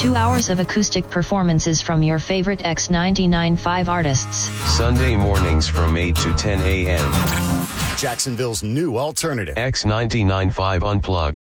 2 hours of acoustic performances from your favorite X99.5 artists. Sunday mornings from 8 to 10 a.m. Jacksonville's new alternative. X99.5 Unplugged.